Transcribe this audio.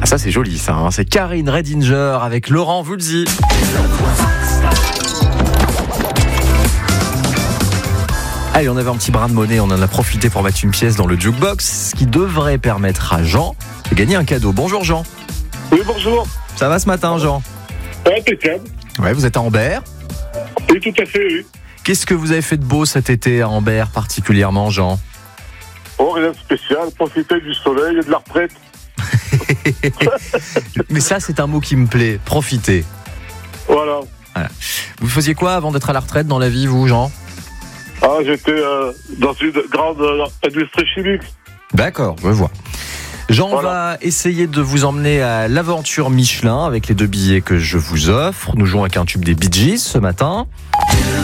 Ah, ça c'est joli ça, hein. C'est Karine Redinger avec Laurent Voulzy. Allez, on avait un petit brin de monnaie, on en a profité pour mettre une pièce dans le jukebox, ce qui devrait permettre à Jean de gagner un cadeau. Bonjour Jean. Oui, bonjour. Ça va ce matin Jean? Impeccable. Ouais, vous êtes à Ambert. Oui, tout à fait, oui. Qu'est-ce que vous avez fait de beau cet été à Ambert particulièrement Jean? Oh, rien de spécial, profiter du soleil et de la retraite. Mais ça c'est un mot qui me plaît, profiter. Voilà. Vous faisiez quoi avant d'être à la retraite dans la vie vous Jean? Ah, j'étais dans une grande industrie chimique. D'accord, je vois. Jean Voilà. va essayer de vous emmener à l'aventure Michelin avec les 2 billets que je vous offre. Nous jouons avec un tube des Bee Gees ce matin.